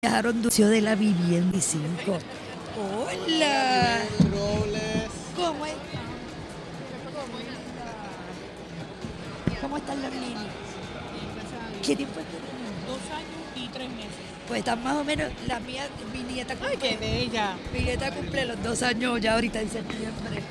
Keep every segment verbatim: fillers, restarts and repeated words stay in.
Dejaron Ducio de la Vivienda y cinco. Hola. ¿Cómo están? ¿Cómo están las niñas? ¿Qué tiempo tienen? Dos años y tres meses. Pues están más o menos, la mía, mi nieta cumple. Ay, qué bella. Mi nieta cumple los dos años ya ahorita en septiembre.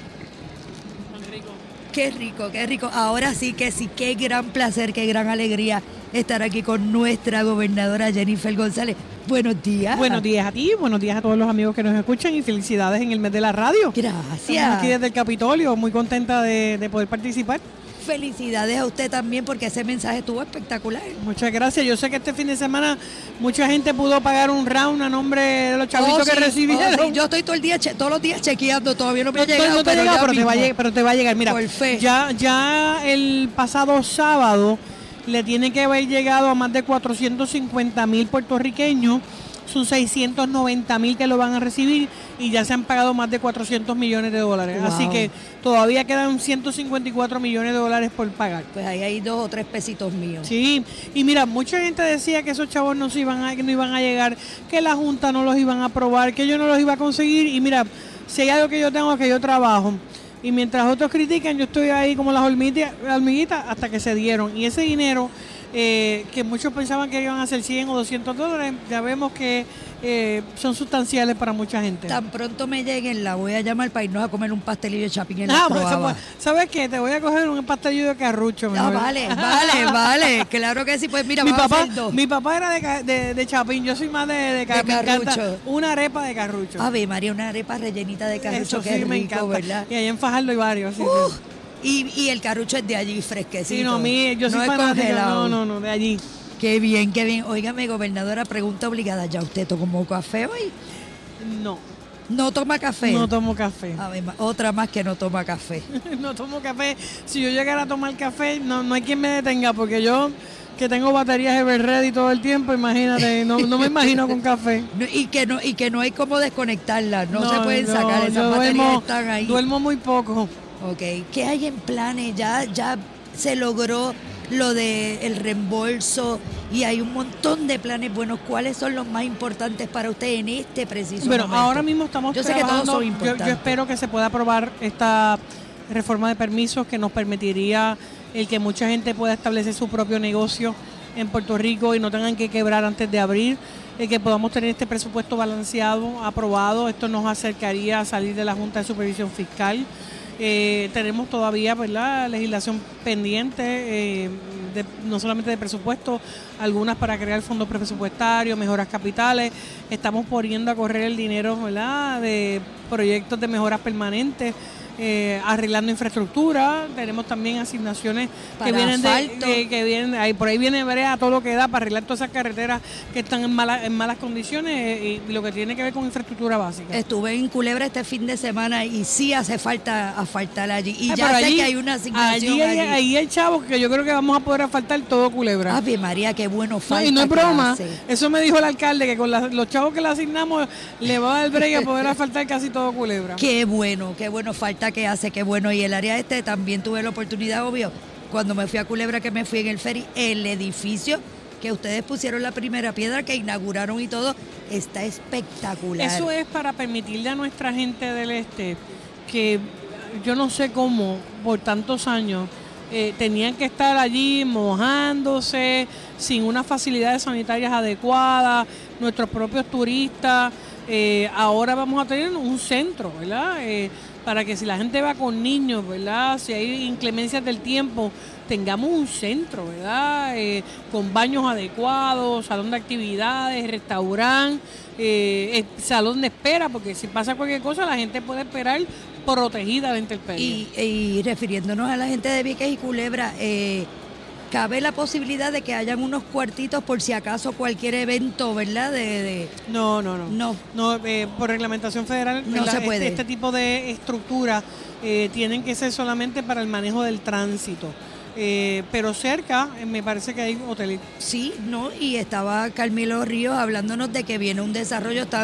Tan rico. Qué rico, qué rico. Ahora sí que sí, qué gran placer, qué gran alegría estar aquí con nuestra gobernadora Jennifer González. Buenos días. Buenos días a ti, buenos días a todos los amigos que nos escuchan y felicidades en el mes de la radio. Gracias. Estamos aquí desde el Capitolio, muy contenta de, de poder participar. Felicidades a usted también porque ese mensaje estuvo espectacular. Muchas gracias. Yo sé que este fin de semana mucha gente pudo pagar un round a nombre de los chavitos Oh, que sí, recibieron. oh, sí. Yo estoy todo el día, che- todos los días chequeando, todavía no me ha No, llegado, no te ha pero, llegado, ya pero, te va a mismo. llegar, pero te va a llegar. Mira, Por fe. ya, ya el pasado sábado le tiene que haber llegado a más de cuatrocientos cincuenta mil puertorriqueños. Son seiscientos noventa mil que lo van a recibir y ya se han pagado más de cuatrocientos millones de dólares. Wow. Así que todavía quedan ciento cincuenta y cuatro millones de dólares por pagar. Pues ahí hay dos o tres pesitos míos. Sí, y mira, mucha gente decía que esos chavos no se iban a, que no iban a llegar, que la Junta no los iban a aprobar, que yo no los iba a conseguir. Y mira, si hay algo que yo tengo, que yo trabajo. Y mientras otros critican, yo estoy ahí como las hormiguitas, hormiguitas hasta que se dieron. Y ese dinero, eh, que muchos pensaban que iban a ser cien o doscientos dólares, ya vemos que eh, son sustanciales para mucha gente. Tan pronto me lleguen, la voy a llamar para irnos a comer un pastelillo de chapín en Ah, la pues, Proaba. pues, ¿sabes qué? Te voy a coger un pastelillo de carrucho. Ah, mejor. vale, vale, vale. Claro que sí. Pues mira, mi, vamos papá, a hacer dos. mi papá era de, ca- de, de chapín, yo soy más de, de, ca- De me encanta carrucho. una arepa de carrucho. Ave María, una arepa rellenita de carrucho, Eso que sí es me rico, encanta. ¿verdad? Y ahí en Fajardo hay varios. Sí, Uh, sí. y, y el carrucho es de allí, fresquecito. Sí, no, a mí, yo soy no es fanática, congelado. no, no, no, de allí. Qué bien, qué bien. Óigame, gobernadora, pregunta obligada. ¿Ya usted tomó café hoy? No, ¿No toma café? no tomo café. Ave Ma- otra más que no toma café. No tomo café. Si yo llegara a tomar café, no, no hay quien me detenga, porque yo, que tengo baterías Ever Ready todo el tiempo, imagínate, no, no me imagino con café. No, y que no y que no hay cómo desconectarlas, no, No, se pueden no, sacar, esas yo baterías duermo, están ahí. duermo muy poco. Ok, ¿qué hay en planes? Ya, ya se logró lo de el reembolso y hay un montón de planes buenos. ¿Cuáles son los más importantes para usted en este preciso Bueno, momento? ahora mismo estamos Yo sé que todos trabajando, son yo, importantes. yo espero que se pueda aprobar esta reforma de permisos que nos permitiría el que mucha gente pueda establecer su propio negocio en Puerto Rico y no tengan que quebrar antes de abrir, el que podamos tener este presupuesto balanceado, aprobado. Esto nos acercaría a salir de la Junta de Supervisión Fiscal. Eh, tenemos todavía, ¿verdad?, legislación pendiente, eh, de, no solamente de presupuesto, algunas para crear fondos presupuestarios, mejoras capitales. Estamos poniendo a correr el dinero, ¿verdad?, de proyectos de mejoras permanentes, eh, arreglando infraestructura. Tenemos también asignaciones Para que vienen de, asfalto. de- que vienen ahí, por ahí viene brea todo lo que da para arreglar todas esas carreteras que están en malas en malas condiciones, eh, y lo que tiene que ver con infraestructura básica. Estuve en Culebra este fin de semana y sí hace falta asfaltar allí. Y Ay, ya pero sé allí- que hay una asignación allí. allí. hay, ahí hay chavos que yo creo que vamos a poder asfaltar todo Culebra. Ave María, qué bueno No, falta y no es que broma, hace. eso me dijo el alcalde, que con la- los chavos que le asignamos le va a dar break a poder asfaltar casi todo Culebra. Qué bueno, qué bueno falta que hace, qué bueno. Y el área este también tuve la oportunidad, obvio, cuando me fui a Culebra, que me fui en el ferry, el edificio que ustedes pusieron la primera piedra, que inauguraron y todo, está espectacular. Eso es para permitirle a nuestra gente del este, que yo no sé cómo, por tantos años, eh, tenían que estar allí mojándose, sin unas facilidades sanitarias adecuadas, nuestros propios turistas. Eh, ahora vamos a tener un centro, ¿verdad? Eh, para que si la gente va con niños, ¿verdad? Si hay inclemencias del tiempo, tengamos un centro, ¿verdad? Eh, con baños adecuados, salón de actividades, restaurante, eh, eh, salón de espera, porque si pasa cualquier cosa, la gente puede esperar protegida de la intemperie. Y, y refiriéndonos a la gente de Vieques y Culebra, eh, cabe la posibilidad de que hayan unos cuartitos por si acaso cualquier evento, ¿verdad? De, de- No, no, no. No. No, eh, por reglamentación federal, No la- se este- puede. Este, tipo de estructuras eh, tienen que ser solamente para el manejo del tránsito. Eh, pero cerca, eh, me parece que hay hoteles. Sí, ¿no? Y estaba Carmelo Ríos hablándonos de que viene un desarrollo, están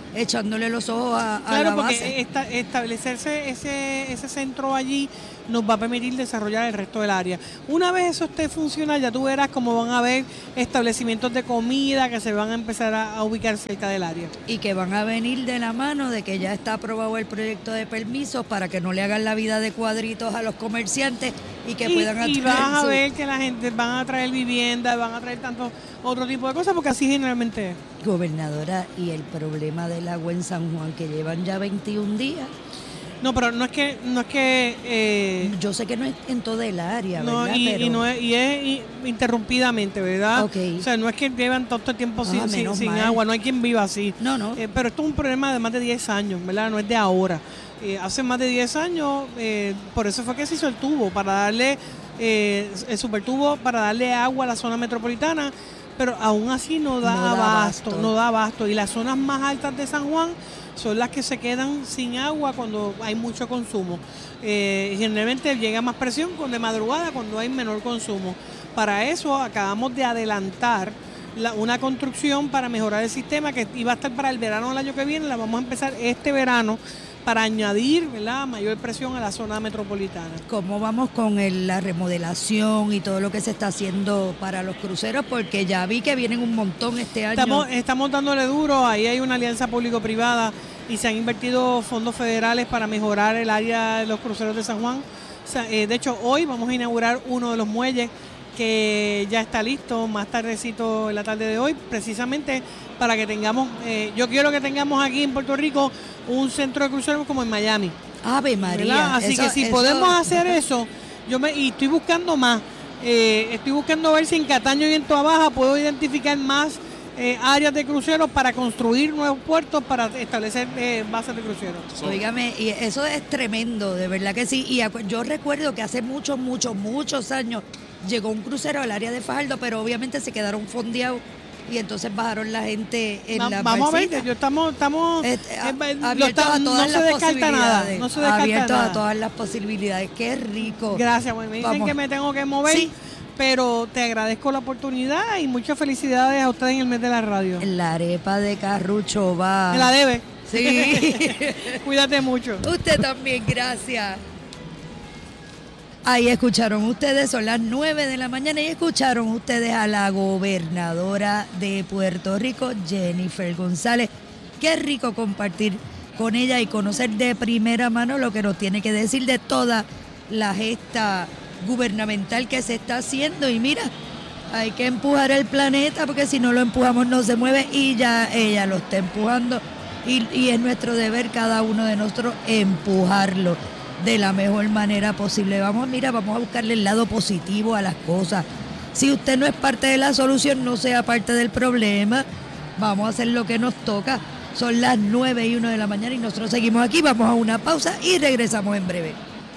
echándole los ojos a, a claro, la porque base. Esta, establecerse ese, ese centro allí nos va a permitir desarrollar el resto del área. Una vez eso esté funcional, ya tú verás cómo van a haber establecimientos de comida que se van a empezar a, a ubicar cerca del área. Y que van a venir de la mano de que ya está aprobado el proyecto de permisos para que no le hagan la vida de cuadritos a los comerciantes y que y, puedan atraer Y vas a su... ver que la gente van a traer vivienda, van a traer tanto otro tipo de cosas, porque así generalmente es. Gobernadora, y el problema del agua en San Juan, que llevan ya veintiún días. No, pero no es que no es que eh, yo sé que no es en toda el área, no, ¿verdad? Y, pero... y no es, y es interrumpidamente, ¿verdad? Okay. O sea, no es que llevan todo este tiempo sin, Ah, sin, sin mal. agua, no hay quien viva así. No, no. Eh, pero esto es un problema de más de diez años, ¿verdad? No es de ahora. Eh, hace más de diez años, eh, por eso fue que se hizo el tubo, para darle, eh, el supertubo, para darle agua a la zona metropolitana, pero aún así no da, No da abasto, abasto. no da abasto. Y las zonas más altas de San Juan son las que se quedan sin agua cuando hay mucho consumo. Eh, generalmente llega más presión con de madrugada cuando hay menor consumo. Para eso acabamos de adelantar la, una construcción para mejorar el sistema que iba a estar para el verano del año que viene. La vamos a empezar este verano para añadir, ¿verdad?, mayor presión a la zona metropolitana. ¿Cómo vamos con el, la remodelación y todo lo que se está haciendo para los cruceros? Porque ya vi que vienen un montón este año. Estamos, estamos dándole duro, ahí hay una alianza público-privada y se han invertido fondos federales para mejorar el área de los cruceros de San Juan. O sea, eh, de hecho, hoy vamos a inaugurar uno de los muelles que ya está listo, más tardecito en la tarde de hoy, precisamente para que tengamos, eh, yo quiero que tengamos aquí en Puerto Rico un centro de cruceros como en Miami. Ave María. ¿Verdad? Así eso, que si eso... podemos hacer eso, yo me y estoy buscando más, eh, estoy buscando ver si en Cataño y en Toa Baja puedo identificar más eh, áreas de cruceros para construir nuevos puertos para establecer eh, bases de cruceros. Óigame, y eso es tremendo, de verdad que sí. Y acu- yo recuerdo que hace muchos, muchos, muchos años llegó un crucero al área de Fajardo, pero obviamente se quedaron fondeados y entonces bajaron la gente en Va, la vamos barcita. a ver, yo estamos, estamos Eh, eh, a- lo abiertos está- a todas no las se descarta nada, posibilidades. no se descarta abiertos nada. a todas las posibilidades. Qué rico. Gracias, güey. Me dicen Vamos. que me tengo que mover, Sí. pero te agradezco la oportunidad y muchas felicidades a ustedes en el mes de la radio. La arepa de Carrucho va. Me la debe. Sí. Cuídate mucho. Usted también, gracias. Ahí escucharon ustedes, son las nueve de la mañana y escucharon ustedes a la gobernadora de Puerto Rico, Jennifer González. Qué rico compartir con ella y conocer de primera mano lo que nos tiene que decir de toda la gesta gubernamental que se está haciendo. Y mira, hay que empujar el planeta porque si no lo empujamos no se mueve y ya ella lo está empujando y, y es nuestro deber cada uno de nosotros empujarlo de la mejor manera posible. Vamos, mira, vamos a buscarle el lado positivo a las cosas. Si usted no es parte de la solución, no sea parte del problema. Vamos a hacer lo que nos toca. Son las nueve y uno de la mañana y nosotros seguimos aquí. Vamos a una pausa y regresamos en breve.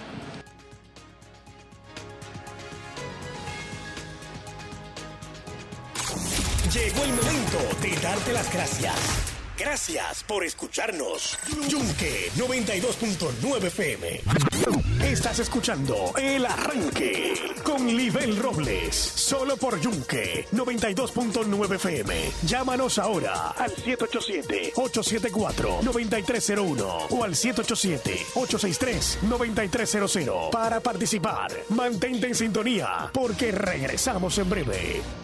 Llegó el momento de darte las gracias. Gracias por escucharnos. Yunque noventa y dos punto nueve F M. Estás escuchando El Arranque con Libel Robles. Solo por Yunque noventa y dos punto nueve F M. Llámanos ahora al siete ocho siete, ocho siete cuatro, nueve tres cero uno o al siete ocho siete, ocho seis tres, nueve tres cero cero para participar. Mantente en sintonía porque regresamos en breve.